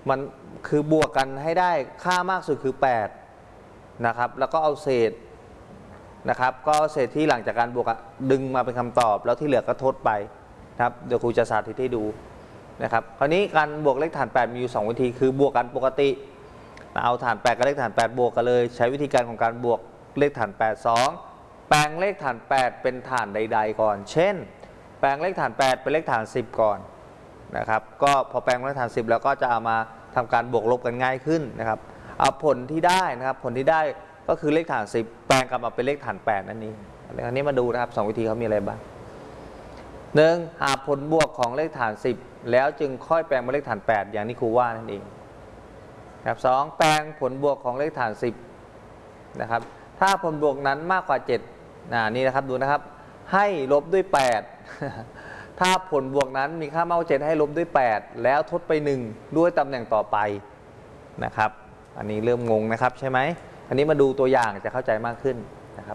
มันคือบวกกันให้ได้ค่ามากสุดคือ8นะครับแล้วก็เอาเศษนะครับก็เศษที่หลังจากการบวกดึงมาเป็นคำตอบแล้วที่เหลือก็ทดไปนะครับเดี๋ยวครูจะสาธิตให้ดูนะครับคราวนี้การบวกเลขฐาน8มีอยู่2วิธีคือบวกกันปกติเอาฐาน8กับเลขฐาน8บวกกันเลยใช้วิธีการของการบวกเลขฐาน8 2แปลงเลขฐาน8เป็นฐานใดๆก่อนเช่นแปลงเลขฐาน8เป็นเลขฐาน10ก่อนนะครับก็พอแปลงเลขฐาน10แล้วก็จะเอามาทำการบวกลบกันง่ายขึ้นนะครับเอาผลที่ได้นะครับผลที่ได้ก็คือเลขฐาน10แปลงกลับมาเป็นเลขฐาน8นั่นเองอันนี้มาดูนะครับ2วิธีเขามีอะไรบ้าง1หาผลบวกของเลขฐาน10แล้วจึงค่อยแปลงเป็นเลขฐาน8อย่างที่ครูว่านั่นเองครับ2แปลงผลบวกของเลขฐาน10นะครับถ้าผลบวกนั้นมากกว่า7นี่นะครับดูนะครับให้ลบด้วย8ถ้าผลบวกนั้นมีค่ามากกว่า7ให้ลบด้วย8แล้วทดไป1ด้วยตำแหน่งต่อไปนะครับอันนี้เริ่มงงนะครับใช่ไหมอันนี้มาดูตัวอย่างจะเข้าใจมากขึ้นนะครับ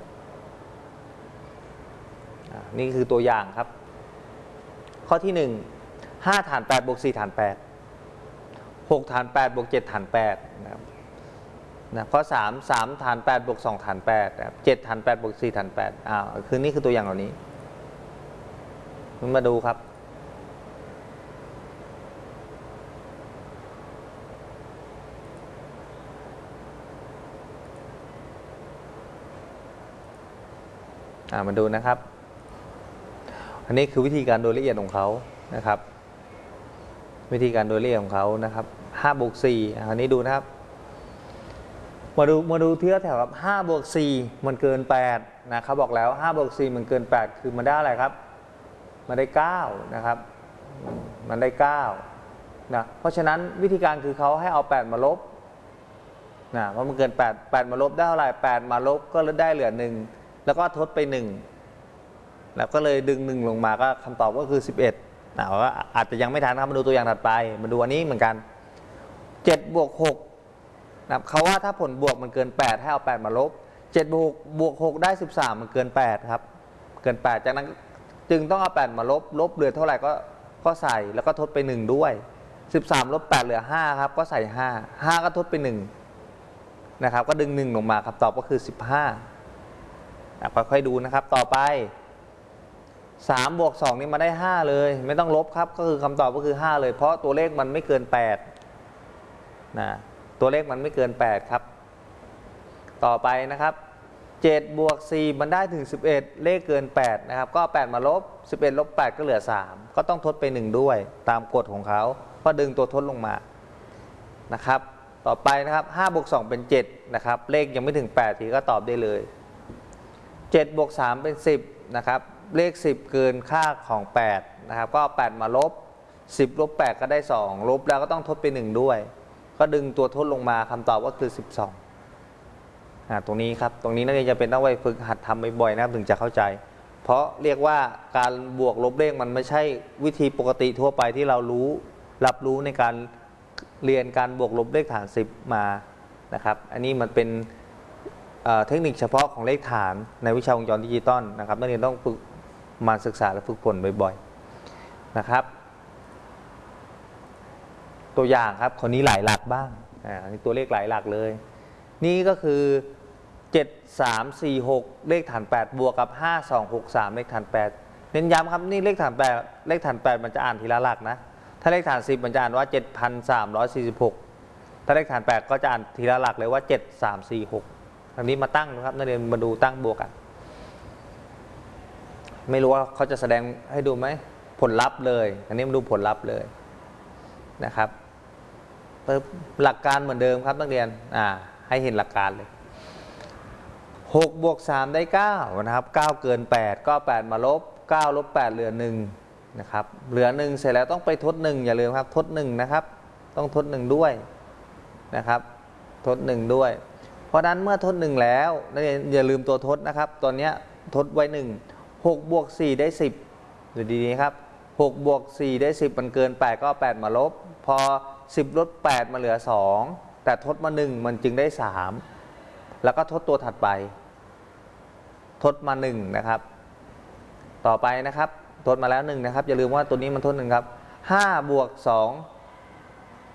นี่คือตัวอย่างครับข้อที่1 5ฐาน8บวก4ฐาน8 6ฐาน8บวก7ฐาน8นะครับข้อ3 3ฐาน8บวก2ฐาน8นะครับ7ฐาน8บวก4ฐาน8คือนี่คือตัวอย่างเหล่านี้มาดูครับมาดูนะครับอันนี้คือวิธีการโดยละเอียดของเขานะครับวิธีการโดยละเอียดของเขานะครับ5บวก4อันนี้ดูนะครับมาดูเทียบแถวครับ5บวก4มันเกิน8นะเขาบอกแล้ว5บวก4มันเกิน8คือมันได้อะไรครับมันได้9นะครับมันได้9นะเพราะฉะนั้นวิธีการคือเขาให้เอา8มาลบนะเพราะมันเกิน8มาลบได้เท่าไหร่8มาลบก็ได้เหลือ1แล้วก็ทดไป1แล้วก็เลยดึง1ลงมาก็คำตอบก็คือ11นะว่าอาจจะยังไม่ทันครับมาดูตัวอย่างถัดไปมาดูอันนี้เหมือนกัน7บวก6นะเขาว่าถ้าผลบวกมันเกิน8ให้เอา8มาลบ7บวก6ได้13มันเกิน8ครับเกิน8จากนั้นจึงต้องเอา8มาลบเหลือเท่าไหร่ก็ใส่แล้วก็ทดไป1ด้วย13ลบ8เหลือ5ครับก็ใส่5ก็ทดไป1นะครับก็ดึง1ลงมาคำตอบก็คือ15ค่อยๆดูนะครับต่อไป3บวก2นี่มาได้5เลยไม่ต้องลบครับก็คือคำตอบก็คือ5เลยเพราะตัวเลขมันไม่เกิน8นะตัวเลขมันไม่เกิน8ครับต่อไปนะครับ7บวก4มันได้ถึง11เลขเกิน8นะครับก็8มาลบ11ลบ8ก็เหลือ3ก็ต้องทดไป1ด้วยตามกฎของเขาก็ดึงตัวทดลงมานะครับต่อไปนะครับ5บวก2เป็น7นะครับเลขยังไม่ถึง8ทีก็ตอบได้เลย7บวก3เป็น10นะครับเลข10เกินค่าของ8นะครับก็8มาลบ10ลบ8ก็ได้2ลบแล้วก็ต้องทดไป1ด้วยก็ดึงตัวทดลงมาคำตอบก็คือ12ตรงนี้ครับตรงนี้นักเรียนจะเป็นต้องไปฝึกหัดทำบ่อยๆนะครับถึงจะเข้าใจเพราะเรียกว่าการบวกลบเลขมันไม่ใช่วิธีปกติทั่วไปที่เรารับรู้ในการเรียนการบวกลบเลขฐาน10มานะครับอันนี้มันเป็นเทคนิคเฉพาะของเลขฐานในวิชาวงจรดิจิตอลนะครับนักเรียนต้องฝึกมาศึกษาและฝึกฝนบ่อยๆนะครับตัวอย่างครับคนนี้หลายหลักบ้างอันนี้ตัวเลขหลายหลักเลยนี่ก็คือ7 3 4 6เลขฐาน8บวกกับ5 2 6 3เลขฐาน8เน้นย้ำครับนี่เลขฐาน8เลขฐาน8มันจะอ่านทีละหลักนะถ้าเลขฐาน10มันจะอ่านว่า7,346ถ้าเลขฐาน8ก็จะอ่านทีละหลักเลยว่า7 3 4 6อันนี้มาตั้งนะครับนักเรียนมาดูตั้งบวกกันไม่รู้ว่าเขาจะแสดงให้ดูไหมผลลัพธ์เลยอันนี้มาดูผลลัพธ์เลยนะครับหลักการเหมือนเดิมครับนักเรียนให้เห็นหลักการเลย6บวก3ได้9นะครับ9เกิน8ก็8มาลบ9ลบ8เหลือ1นะครับเหลือ1เสร็จแล้วต้องไปทด1อย่าลืมครับทด1นะครับต้องทด1ด้วยนะครับทด1ด้วยเพราะนั้นเมื่อทด1แล้วนักเรียนอย่าลืมตัวทดนะครับตัวนี้ทดไว้1 6บวก4ได้10ดูดีๆครับ6บวก4ได้10มันเกิน8ก็8มาลบพอ10ลด8มาเหลือ2แต่ทดมา1มันจึงได้3แล้วก็ทดตัวถัดไปทดมา1นะครับต่อไปนะครับทดมาแล้ว1นะครับอย่าลืมว่าตัวนี้มันทด1ครับ5บวก2